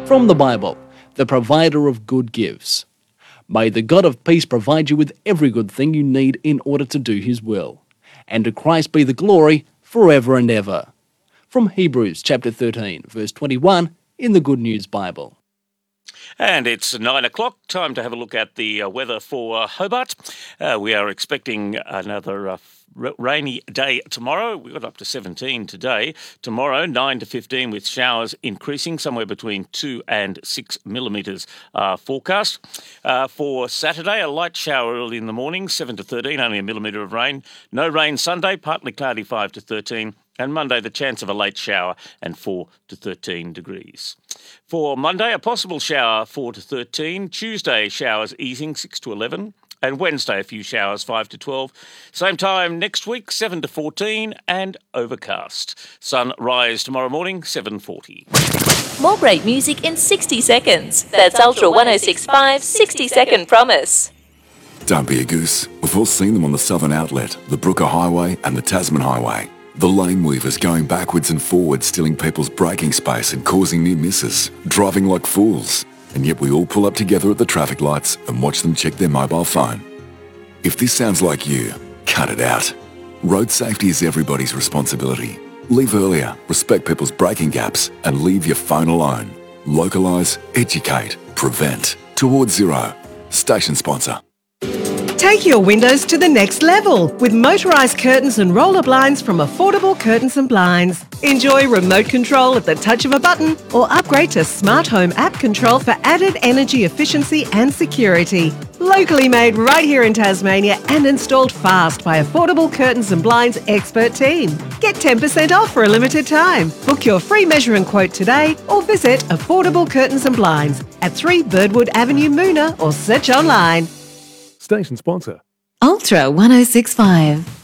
From the Bible, the provider of good gives. May the God of peace provide you with every good thing you need in order to do his will. And to Christ be the glory forever and ever. From Hebrews chapter 13, verse 21 in the Good News Bible. And it's 9 o'clock, time to have a look at the weather for Hobart. We are expecting another rainy day tomorrow. We got up to 17 today. Tomorrow, 9 to 15 with showers increasing, somewhere between 2 and 6 millimetres forecast. For Saturday, a light shower early in the morning, 7 to 13, only a millimetre of rain. No rain Sunday, partly cloudy, 5 to 13. And Monday, the chance of a late shower and 4 to 13 degrees. For Monday, a possible shower, 4 to 13. Tuesday, showers easing, 6 to 11. And Wednesday, a few showers, 5 to 12. Same time next week, 7 to 14 and overcast. Sunrise tomorrow morning, 7:40. More great music in 60 seconds. That's Ultra 1065 60-second promise. Don't be a goose. We've all seen them on the Southern Outlet, the Brooker Highway and the Tasman Highway. The lane weavers going backwards and forwards, stealing people's braking space and causing near misses, driving like fools. And yet we all pull up together at the traffic lights and watch them check their mobile phone. If this sounds like you, cut it out. Road safety is everybody's responsibility. Leave earlier, respect people's braking gaps, and leave your phone alone. Localise, educate, prevent. Towards Zero. Station sponsor. Take your windows to the next level with motorised curtains and roller blinds from Affordable Curtains and Blinds. Enjoy remote control at the touch of a button or upgrade to Smart Home app control for added energy efficiency and security. Locally made right here in Tasmania and installed fast by Affordable Curtains and Blinds expert team. Get 10% off for a limited time. Book your free measure and quote today or visit Affordable Curtains and Blinds at 3 Birdwood Avenue, Moona, or search online. Station sponsor. Ultra 1065.